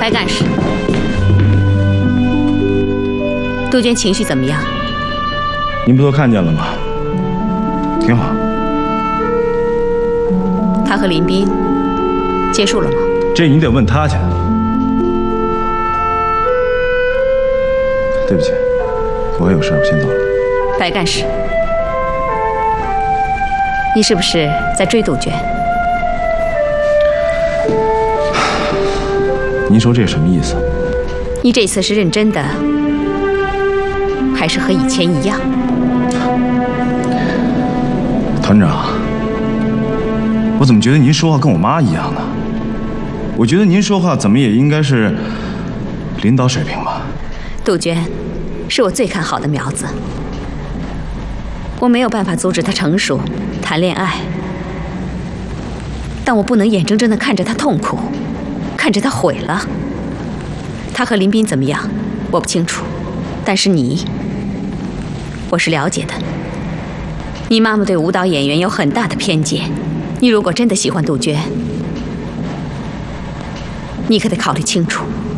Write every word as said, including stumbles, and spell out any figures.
白干事，杜鹃情绪怎么样？ 您不都看见了吗？挺好。 他和林斌结束了吗？ 这你得问他去。对不起，我还有事，我先走了。 白干事，你是不是在追杜鹃？ 您说这什么意思？ 你这次是认真的，还是和以前一样？ 团长，我怎么觉得您说话跟我妈一样呢？我觉得您说话怎么也应该是领导水平吧。 杜鹃是我最看好的苗子，我没有办法阻止她成熟谈恋爱，但我不能眼睁睁地看着她痛苦，看着她毁了。她和林斌怎么样，我不清楚，但是你，我是了解的。你妈妈对舞蹈演员有很大的偏见，你如果真的喜欢杜鹃，你可得考虑清楚。